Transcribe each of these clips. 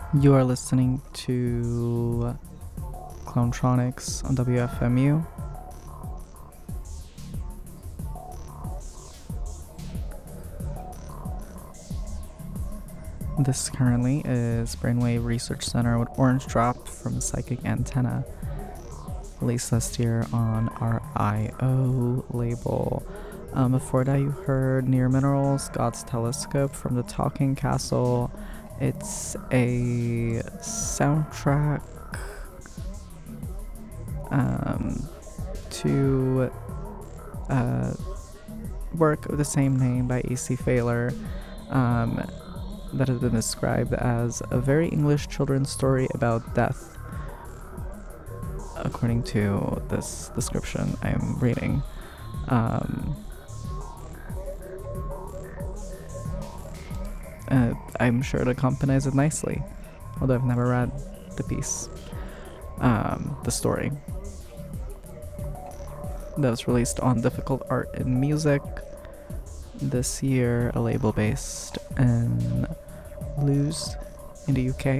You are listening to Clowntronics on WFMU. This currently is Brainwave Research Center with Orange Drop from Psychic Antenna, released last year on our IO label. Before that, you heard Near Minerals, God's Telescope from the Talking Castle. It's a soundtrack to work of the same name by A.C. Failer that has been described as a very English children's story about death, according to this description I am reading. I'm sure it accompanies it nicely, although I've never read the piece, the story. That was released on Difficult Art and Music this year, a label based in Lewes in the UK.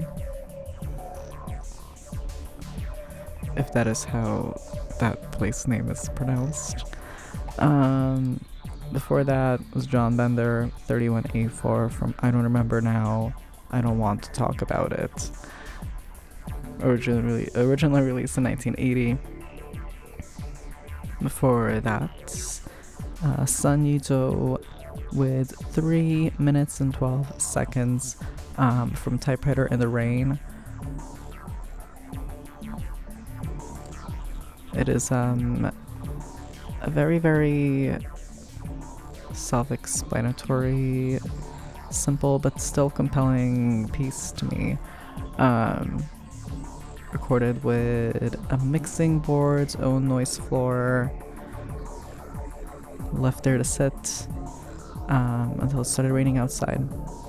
If that is how that place name is pronounced. Before that was John Bender, 31A4 from I Don't Remember Now, I Don't Want to Talk About It. Originally released in 1980. Before that, Sun Yizhou with 3 minutes and 12 seconds from Typewriter in the Rain. It is a very, very self-explanatory, simple but still compelling piece to me. Recorded with a mixing board's own noise floor, left there to sit until it started raining outside.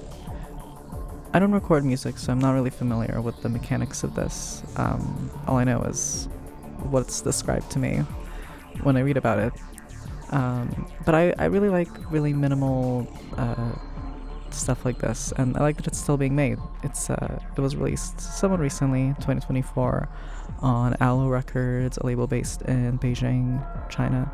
I don't record music, so I'm not really familiar with the mechanics of this. All I know is what's described to me when I read about it. But I really like really minimal stuff like this, and I like that it's still being made. It was released somewhat recently, 2024, on Aloe Records, a label based in Beijing, China,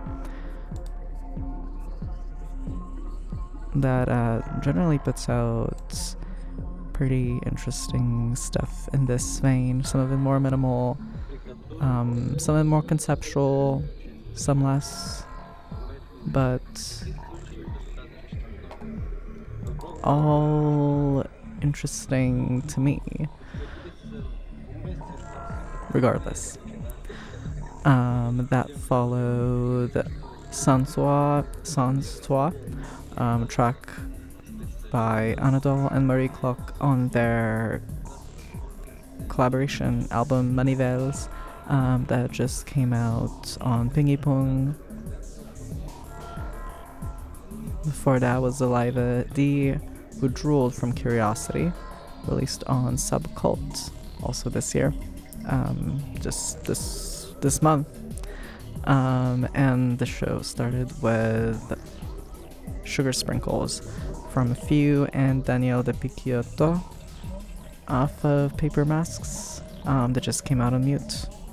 that generally puts out pretty interesting stuff in this vein. Some of it more minimal, some of it more conceptual, some less, but all interesting to me, regardless. That followed Sans Toi, a track by Anadol and Marie Clock on their collaboration album Manivelles, that just came out on Pingy Pong. Before that was Eliva D, who drooled from Curiosity, released on Subcult, also this year, just this month. And the show started with Sugar Sprinkles from Few and Daniel de Picciotto off of Paper Masks, that just came out on Mute.